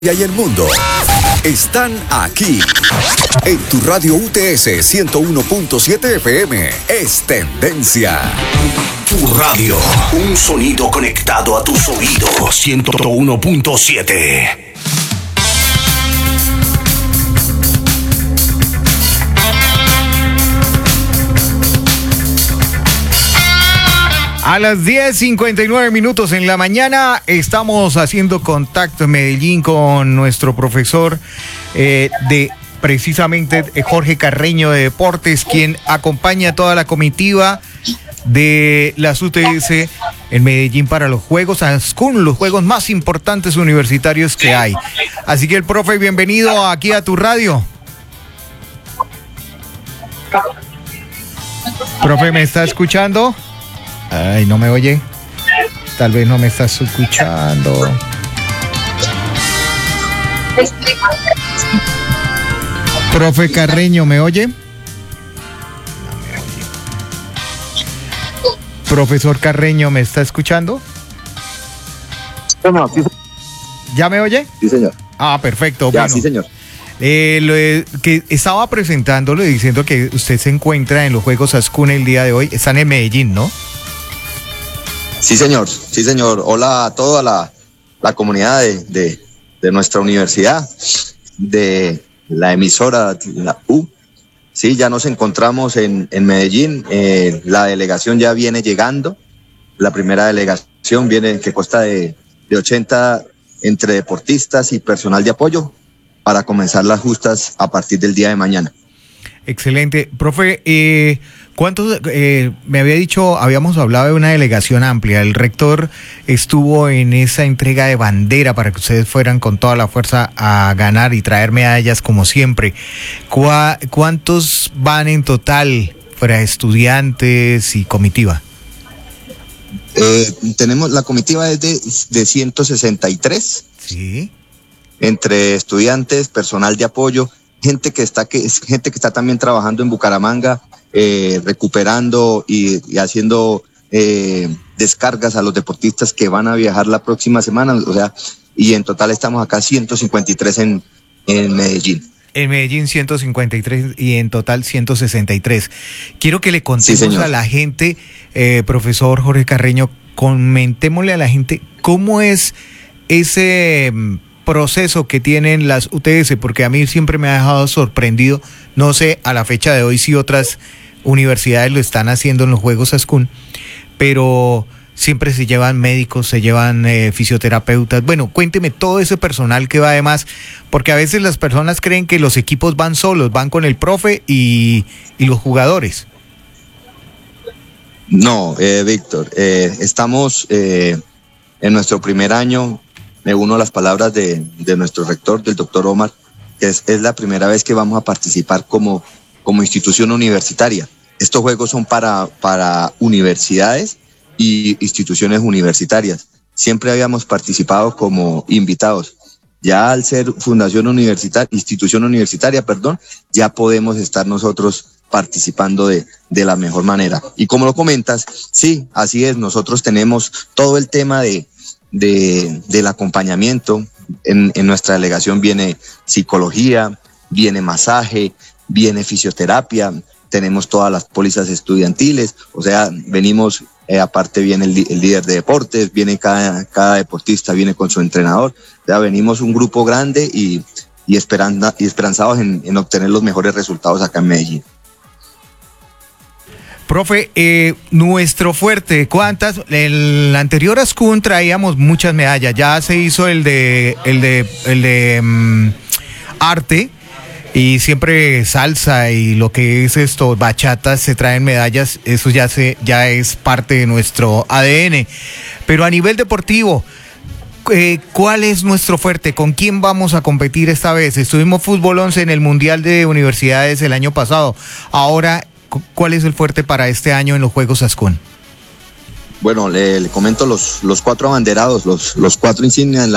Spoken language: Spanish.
y el mundo están aquí en tu radio UTS 101.7 FM. Es tendencia. Tu radio, un sonido conectado a tus oídos. 101.7. A las 10:59 en la mañana estamos haciendo contacto en Medellín con nuestro profesor precisamente Jorge Carreño de Deportes, quien acompaña a toda la comitiva de las UTS en Medellín para los Juegos ASCUN, los juegos más importantes universitarios que hay. Así que el profe, bienvenido aquí a tu radio. Profe, ¿me está escuchando? Ay, no me oye. Tal vez no me estás escuchando. Profe Carreño, ¿me oye? No me oye. Profesor Carreño, ¿me está escuchando? ¿Ya me oye? Sí, señor. Ah, perfecto. Ya, bueno. Sí, señor. Que estaba presentándole diciendo que usted se encuentra en los Juegos ASCUN el día de hoy. Están en Medellín, ¿no? Sí, señor. Sí, señor. Hola a toda la comunidad de nuestra universidad, de la emisora, la U. Sí, ya nos encontramos en Medellín. La delegación ya viene llegando. La primera delegación viene, que consta de 80 entre deportistas y personal de apoyo para comenzar las justas a partir del día de mañana. Excelente. Profe, ¿cuántos? Me había dicho, habíamos hablado de una delegación amplia. El rector estuvo en esa entrega de bandera para que ustedes fueran con toda la fuerza a ganar y traer medallas como siempre. ¿Cuántos van en total fuera de estudiantes y comitiva? Tenemos, la comitiva es de 163. Sí. Entre estudiantes, personal de apoyo, gente que está también trabajando en Bucaramanga, recuperando y haciendo descargas a los deportistas que van a viajar la próxima semana, o sea, y en total estamos acá 153 en Medellín. En Medellín 153 y en total 163. Quiero que le contemos a la gente, profesor Jorge Carreño, comentémosle a la gente cómo es ese proceso que tienen las UTS, porque a mí siempre me ha dejado sorprendido. No sé a la fecha de hoy si otras universidades lo están haciendo en los Juegos ASCUN, pero siempre se llevan médicos, se llevan fisioterapeutas. Bueno, cuénteme todo ese personal que va además, porque a veces las personas creen que los equipos van solos, van con el profe y los jugadores. No, Víctor, estamos en nuestro primer año. Me uno a las palabras de nuestro rector, del doctor Omar, que es la primera vez que vamos a participar como institución universitaria. Estos juegos son para universidades y instituciones universitarias. Siempre habíamos participado como invitados. Ya al ser institución universitaria, ya podemos estar nosotros participando de la mejor manera. Y como lo comentas, sí, así es, nosotros tenemos todo el tema del acompañamiento. En nuestra delegación viene psicología, viene masaje, viene fisioterapia, tenemos todas las pólizas estudiantiles, o sea, venimos, aparte viene el líder de deportes, viene cada deportista, viene con su entrenador, o sea, venimos un grupo grande y esperanzados en obtener los mejores resultados acá en Medellín. Profe, nuestro fuerte, ¿cuántas? En la anterior ASCUN traíamos muchas medallas, ya se hizo el de arte, y siempre salsa y lo que es esto, bachatas, se traen medallas, eso ya es parte de nuestro ADN. Pero a nivel deportivo, ¿cuál es nuestro fuerte? ¿Con quién vamos a competir esta vez? Estuvimos fútbol 11 en el Mundial de Universidades el año pasado. Ahora, ¿cuál es el fuerte para este año en los Juegos ASCUN? Bueno, le comento los 4 abanderados, los 4 insignias